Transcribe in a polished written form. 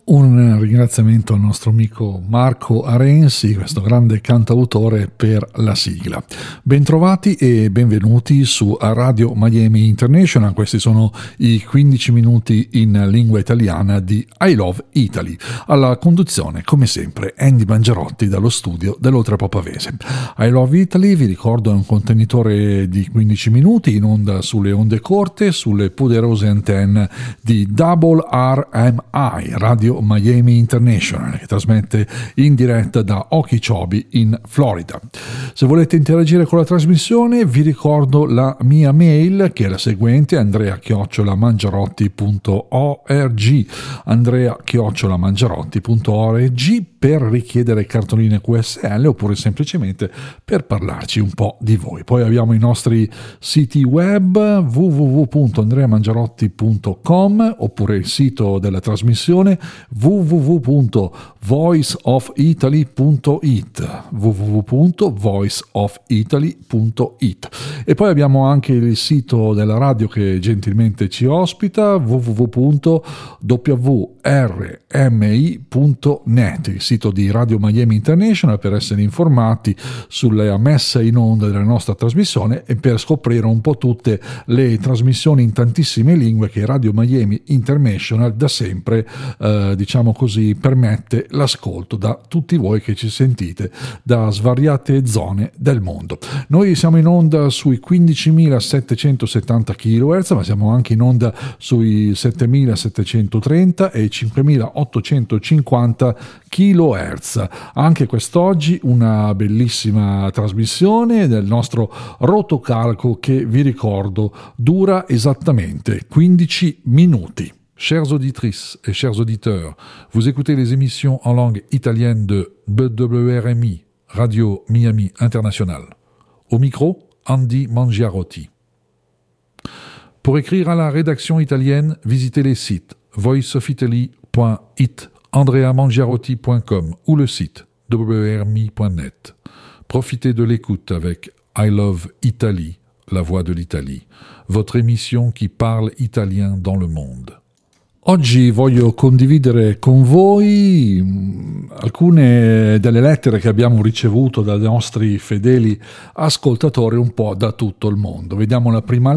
Un ringraziamento al nostro amico Marco Arensi, questo grande cantautore, per la sigla. Bentrovati e benvenuti su Radio Miami International. Questi sono i 15 minuti in lingua italiana di I Love Italy. Alla conduzione, come sempre, Andy Mangiarotti dallo studio dell'Oltrepò Pavese. I Love Italy, vi ricordo, è un contenitore di 15 minuti in onda sulle onde corte, sulle poderose antenne di Double RMI, Radio Miami International, che trasmette in diretta da Okeechobee in Florida. Se volete interagire con la trasmissione, vi ricordo la mia mail, che è la seguente: andrea@mangiarotti.org, per richiedere cartoline QSL oppure semplicemente per parlarci un po' di voi. Poi abbiamo i nostri siti web, www.andreamangiarotti.com, oppure il sito della trasmissione www.voiceofitaly.it. E poi abbiamo anche il sito della radio che gentilmente ci ospita, www.wrmi.net, il sito di Radio Miami International, per essere informati sulla messa in onda della nostra trasmissione e per scoprire un po' tutte le trasmissioni in tantissime lingue che Radio Miami International da sempre, diciamo così, permette l'ascolto da tutti voi che ci sentite da svariate zone del mondo. Noi siamo in onda sui 15.770 kHz, ma siamo anche in onda sui 7.730 e 5.850 kHz. Anche quest'oggi una bellissima trasmissione del nostro rotocalco che, vi ricordo, dura esattamente 15 minuti. Chères auditrices et chers auditeurs, vous écoutez les émissions en langue italienne de WRMI, Radio Miami International. Au micro, Andy Mangiarotti. Pour écrire à la rédaction italienne, visitez les sites voiceofitaly.it, andreamangiarotti.com ou le site wrmi.net. Profitez de l'écoute avec I Love Italy, la voix de l'Italie, votre émission qui parle italien dans le monde. Oggi voglio condividere con voi alcune delle lettere che abbiamo ricevuto dai nostri fedeli ascoltatori un po' da tutto il mondo. Vediamo la prima